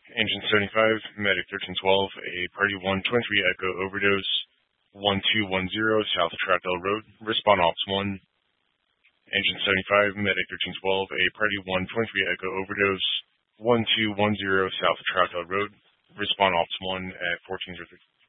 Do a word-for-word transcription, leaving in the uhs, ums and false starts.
Engine seventy-five, Medic thirteen twelve, a Party one twenty-three Echo overdose, one two one zero South Troutdale Road, respond Ops one. Engine seventy-five, Medic thirteen twelve, a Party one twenty-three Echo overdose, one two one zero South Troutdale Road, respond Ops one at fourteen oh three.